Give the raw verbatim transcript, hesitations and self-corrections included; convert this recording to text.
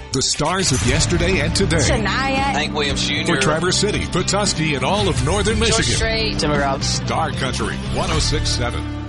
The stars of yesterday and today. Shania. Hank Williams Junior For Traverse City, Petoskey, and all of northern Michigan. Strait. Tim McGraw. Star Country one oh six point seven.